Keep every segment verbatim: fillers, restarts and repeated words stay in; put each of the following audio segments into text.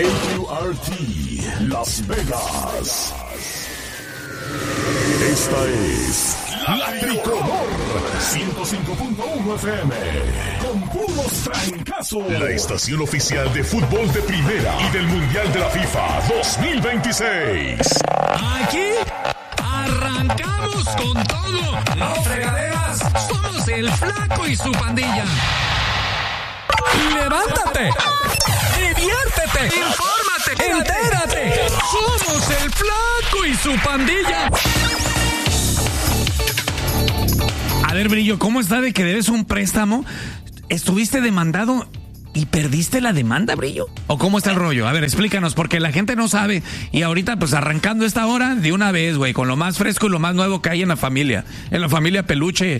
W R T Las Vegas. Esta es La Tricolor ciento cinco punto uno F M con puros trancazos. La estación oficial de fútbol de primera y del Mundial de la FIFA dos mil veintiséis. Aquí arrancamos con todo. No fregaderas. Somos el Flaco y su pandilla. Levántate. Diviértete. Infórmate. Entérate. Somos el Flaco y su pandilla. A ver, Brillo, ¿cómo está de que debes un préstamo? ¿Estuviste demandado y perdiste la demanda, Brillo? ¿O cómo está el rollo? A ver, explícanos, porque la gente no sabe. Y ahorita, pues, arrancando esta hora de una vez, güey, con lo más fresco y lo más nuevo que hay en la familia. En la familia peluche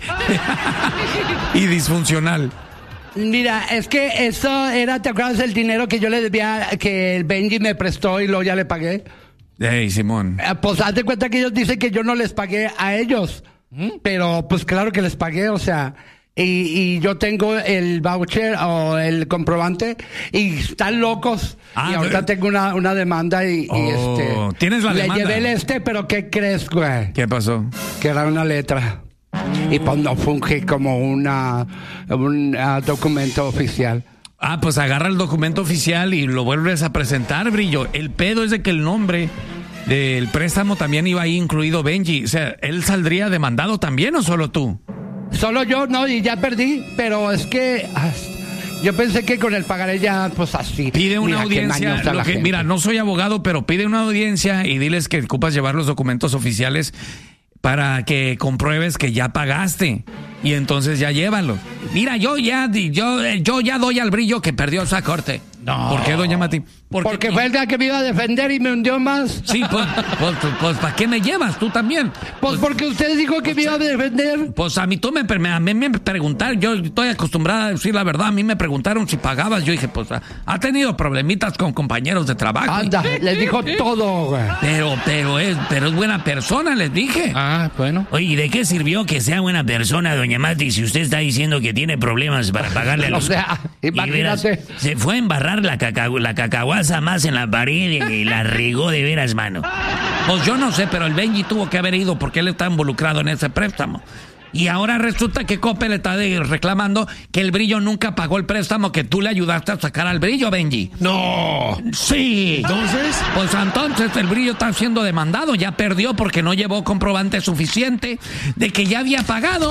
y disfuncional. Mira, es que eso era, ¿te acuerdas del dinero que yo le debía, que el Benji me prestó y luego ya le pagué? Hey, Simón. Eh, pues haz de cuenta que ellos dicen que yo no les pagué a ellos. Pero pues claro que les pagué, o sea, y, y yo tengo el voucher o el comprobante y están locos. Ah, y ahorita pero... tengo una, una demanda y, oh, y este... ¿Tienes la le demanda? Le llevé el este, pero ¿qué crees, güey? ¿Qué pasó? Que era una letra. Y pues no funge como una un uh, documento oficial. Ah, pues agarra el documento oficial y lo vuelves a presentar, Brillo. El pedo es de que el nombre del préstamo también iba ahí incluido Benji. O sea, ¿él saldría demandado también o solo tú? Solo yo, no, y ya perdí, pero es que yo pensé que con el pagaré ya, pues así. Pide una mira, audiencia. Lo que, mira, no soy abogado, pero pide una audiencia y diles que ocupas llevar los documentos oficiales para que compruebes que ya pagaste. Y entonces ya llévalo. Mira, yo ya yo, yo ya doy al Brillo que perdió esa corte. No. ¿Por qué, doña Mati? Porque, Porque fue el día que me iba a defender y me hundió más. Sí, pues, pues, pues, pues ¿para qué me llevas tú también? Pues, pues porque usted dijo que pues, me iba a defender. Pues a mí tú me, a mí me preguntaron, yo estoy acostumbrada a decir la verdad, a mí me preguntaron si pagabas, yo dije, pues ha tenido problemitas con compañeros de trabajo. Anda, les dijo todo, güey. Pero, pero es, pero es buena persona, les dije. Ah, bueno. Oye, ¿y de qué sirvió que sea buena persona, doña Mati, si usted está diciendo que tiene problemas para pagarle a los... O sea, imagínate. Veras, se fue a embarrar la, caca, la cacahuaza más en la pared y la regó de veras, mano. Pues yo no sé, pero el Benji tuvo que haber ido porque él está involucrado en ese préstamo. Y ahora resulta que Coppel le está reclamando que el Brillo nunca pagó el préstamo que tú le ayudaste a sacar al Brillo, Benji. ¡No! Sí. ¿Entonces? Pues entonces el Brillo está siendo demandado. Ya perdió porque no llevó comprobante suficiente de que ya había pagado.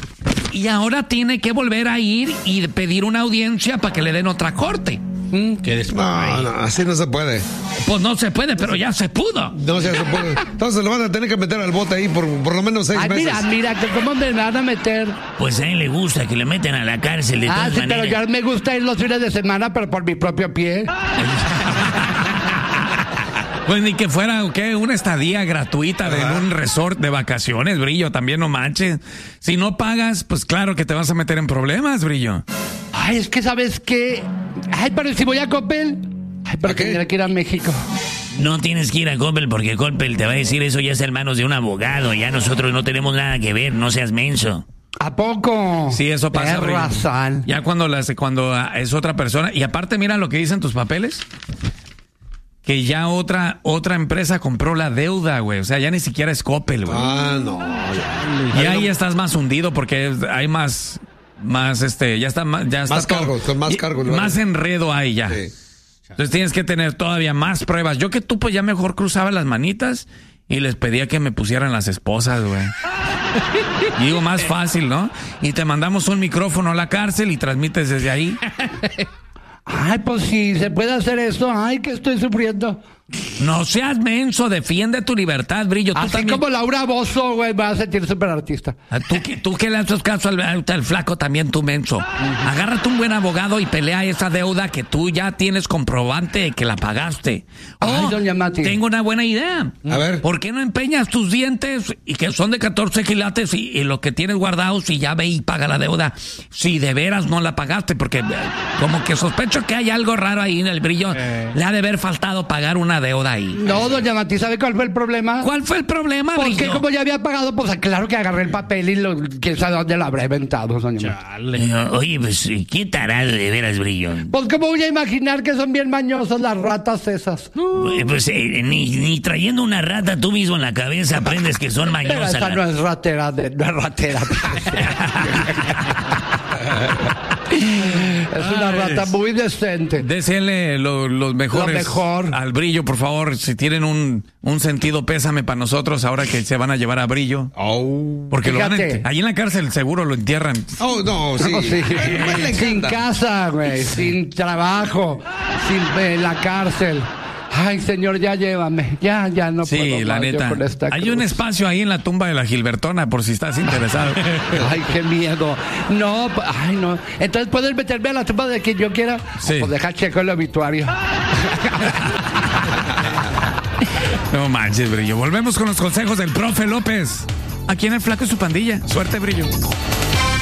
Y ahora tiene que volver a ir y pedir una audiencia para que le den otra corte. Mm, no, no, así no se puede. Pues no se puede, pero ya se pudo. No ya se puede. Entonces lo van a tener que meter al bote ahí por, por lo menos seis Ay, meses. Mira, mira, ¿cómo me van a meter? Pues a él le gusta que le metan a la cárcel de ah, todas sí, maneras. pero ya me gusta ir los fines de semana, pero por mi propio pie. Pues ni que fuera, ¿qué? Una estadía gratuita de, en un resort de vacaciones, Brillo, también no manches. Si no pagas, pues claro que te vas a meter en problemas, Brillo. Ay, es que ¿sabes qué? Ay, pero si voy a Coppel. Ay, pero tendría que ir a México. No tienes que ir a Coppel porque Coppel te va a decir eso ya está en manos de un abogado. Ya nosotros no tenemos nada que ver, no seas menso. ¿A poco? Sí, eso pasa, Brillo. Razón. Ya cuando, las, cuando es otra persona. Y aparte, mira lo que dicen tus papeles. Que ya otra otra empresa compró la deuda, güey. O sea, ya ni siquiera es Coppel, güey. Ah, no. Ya, y ahí ya estás más hundido porque hay más, más este, ya está más, ya está más cargos, con más cargos. Más enredo hay ya. Sí. Entonces tienes que tener todavía más pruebas. Yo que tú pues ya mejor cruzaba las manitas y les pedía que me pusieran las esposas, güey. Y digo, más fácil, ¿no? Y te mandamos un micrófono a la cárcel y transmites desde ahí. Ay, pues si se puede hacer eso, ay, que estoy sufriendo. No seas menso, defiende tu libertad, Brillo. Tú Así también... como Laura Bozzo, güey, va a sentir súper artista. ¿Tú, tú que le haces caso al, al Flaco también, tú menso. Uh-huh. Agárrate un buen abogado y pelea esa deuda que tú ya tienes comprobante de que la pagaste. Oh, ay, doña Mati. Tengo una buena idea. A ver. ¿Por qué no empeñas tus dientes y que son de catorce quilates y, y lo que tienes guardados y ya ve y paga la deuda? Si de veras no la pagaste, porque como que sospecho que hay algo raro ahí en el Brillo. Eh. Le ha de haber faltado pagar una una deuda ahí. No, doña Mati, ¿sabe cuál fue el problema? ¿Cuál fue el problema, Porque Brillo? como ya había pagado, pues claro que agarré el papel y lo, quién sabe dónde lo habré inventado, doña Mati. Eh, oye, pues, qué tarado de veras, Brillo. Pues cómo voy a imaginar que son bien mañosas las ratas esas. Eh, Pues eh, ni, ni trayendo una rata tú mismo en la cabeza aprendes que son Pero mañosas. esa las- no es ratera, de, no es ratera. Es una Ay, rata es- muy decente. Désele lo- los mejores Lo mejor. al Brillo, por favor. Si tienen un, un sentido, pésame para nosotros ahora que se van a llevar a Brillo. Oh. Porque lo van a Fíjate. ent- ahí en la cárcel seguro lo entierran. Oh, no, sí. No, sí. Pues le Sin encanta. casa, güey, sin trabajo, sin eh, la cárcel. Ay, señor, ya llévame. Ya, ya no puedo Sí, la más yo neta. con esta Hay cruz. un espacio ahí en la tumba de la Gilbertona por si estás interesado. Ay, qué miedo. No, p- ay, no. Entonces, ¿puedes meterme a la tumba de quien yo quiera? Sí. Pues deja checo el obituario. No manches, Brillo. Volvemos con los consejos del profe López. Aquí en el Flaco y su pandilla. Suerte, Brillo.